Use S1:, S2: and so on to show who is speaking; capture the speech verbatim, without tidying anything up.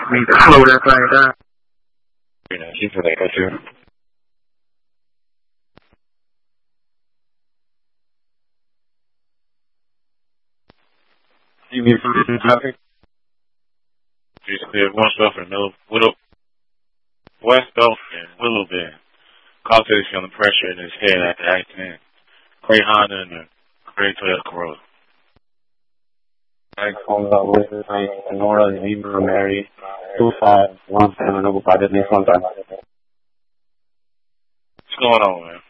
S1: need to slow that thing down.
S2: You know, keep it like that too. You need to do traffic? Just clear one stuff and Middle, Willow, West Oak and Willow Bend. Caught this feeling pressure in his head after the accident. Gray Honda and the Gray Toyota Corolla.
S3: I called out with Nora and Hebrew Mary, two five one seven, by the next one.
S2: What's going on, man?